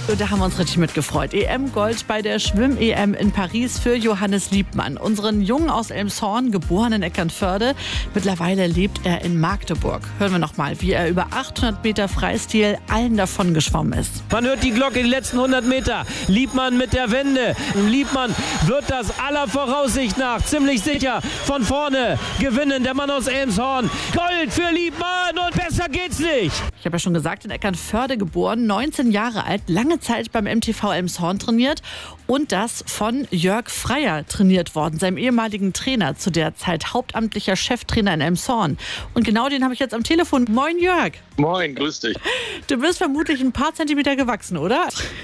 Da haben wir uns richtig mitgefreut. EM-Gold bei der Schwimm-EM in Paris für Johannes Liebmann. Unseren Jungen aus Elmshorn, geboren in Eckernförde. Mittlerweile lebt er in Magdeburg. Hören wir nochmal, wie er über 800 Meter Freistil allen davon geschwommen ist. Man hört die Glocke, die letzten 100 Meter. Liebmann mit der Wende. Liebmann wird das aller Voraussicht nach ziemlich sicher von vorne gewinnen. Der Mann aus Elmshorn. Gold für Liebmann und besser geht's nicht. Ich habe ja schon gesagt, in Eckernförde geboren, 19 Jahre alt, lange Zeit beim MTV Elmshorn trainiert und das von Jörg Freier trainiert worden, seinem ehemaligen Trainer, zu der Zeit hauptamtlicher Cheftrainer in Elmshorn. Und genau den habe ich jetzt am Telefon. Moin Jörg. Moin, grüß dich. Du bist vermutlich ein paar Zentimeter gewachsen, oder?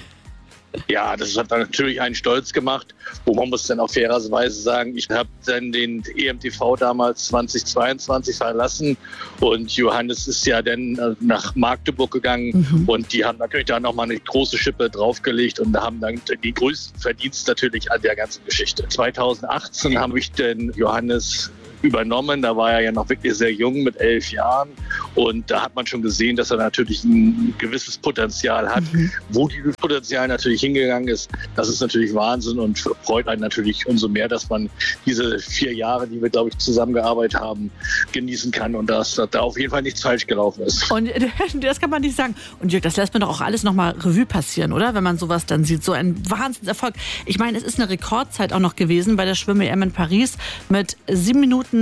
Ja, das hat natürlich einen stolz gemacht. Wo man muss dann auch fairerweise sagen, ich habe dann den EMTV damals 2022 verlassen und Johannes ist ja dann nach Magdeburg gegangen und die haben natürlich da nochmal eine große Schippe draufgelegt und haben dann die größten Verdienste natürlich an der ganzen Geschichte. 2018 habe ich den Johannes übernommen. Da war er ja noch wirklich sehr jung mit 11 Jahren und da hat man schon gesehen, dass er natürlich ein gewisses Potenzial hat. Wo dieses Potenzial natürlich hingegangen ist, das ist natürlich Wahnsinn und freut einen natürlich umso mehr, dass man diese 4 Jahre, die wir, glaube ich, zusammengearbeitet haben, genießen kann und dass da auf jeden Fall nichts falsch gelaufen ist. Und das kann man nicht sagen. Und Jörg, das lässt man doch auch alles nochmal Revue passieren, oder? Wenn man sowas dann sieht, so ein Wahnsinnserfolg. Ich meine, es ist eine Rekordzeit auch noch gewesen bei der Schwimm-EM in Paris. Mit 7 Minuten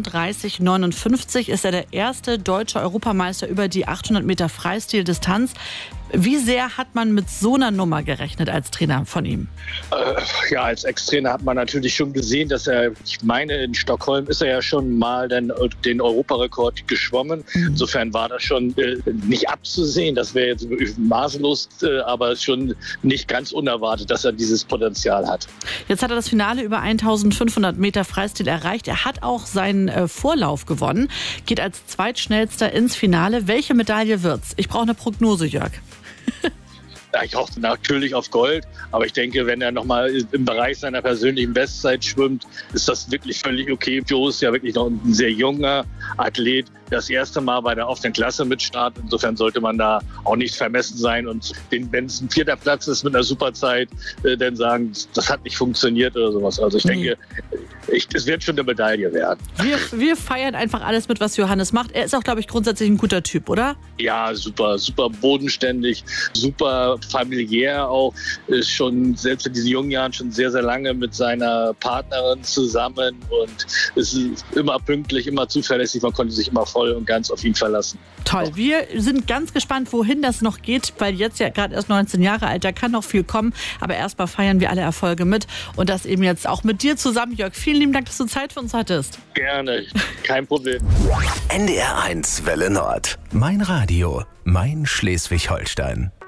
37,59 ist er der erste deutsche Europameister über die 800 Meter Freistil-Distanz. Wie sehr hat man mit so einer Nummer gerechnet als Trainer von ihm? Ja, als Ex-Trainer hat man natürlich schon gesehen, dass er, ich meine, in Stockholm ist er ja schon mal den Europarekord geschwommen. Insofern war das schon nicht abzusehen. Das wäre jetzt maßlos, aber schon nicht ganz unerwartet, dass er dieses Potenzial hat. Jetzt hat er das Finale über 1500 Meter Freistil erreicht. Er hat auch seinen Vorlauf gewonnen, geht als zweitschnellster ins Finale. Welche Medaille wird's? Ich brauche eine Prognose, Jörg. Ja, ich hoffe natürlich auf Gold, aber ich denke, wenn er nochmal im Bereich seiner persönlichen Bestzeit schwimmt, ist das wirklich völlig okay. Joe ist ja wirklich noch ein sehr junger Athlet, das erste Mal bei der offenen Klasse mitstartet. Insofern sollte man da auch nicht vermessen sein und wenn es ein 4. Platz ist mit einer Superzeit, dann sagen, das hat nicht funktioniert oder sowas. Also ich denke, es wird schon eine Medaille werden. Wir feiern einfach alles mit, was Johannes macht. Er ist auch, glaube ich, grundsätzlich ein guter Typ, oder? Ja, super bodenständig, super familiär auch. Ist schon selbst in diesen jungen Jahren schon sehr, sehr lange mit seiner Partnerin zusammen und ist immer pünktlich, immer zuverlässig. Man konnte sich immer voll und ganz auf ihn verlassen. Toll. Wir sind ganz gespannt, wohin das noch geht, weil jetzt ja gerade erst 19 Jahre alt, da kann noch viel kommen. Aber erstmal feiern wir alle Erfolge mit und das eben jetzt auch mit dir zusammen, Jörg. Vielen lieben Dank, dass du Zeit für uns hattest. Gerne, kein Problem. NDR 1 Welle Nord. Mein Radio, mein Schleswig-Holstein.